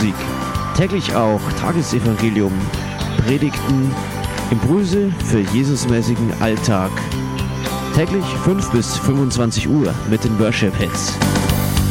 Musik. Täglich auch Tagesevangelium, Predigten, Impulse für Jesusmäßigen Alltag. Täglich 5 bis 25 Uhr mit den Worship Hits.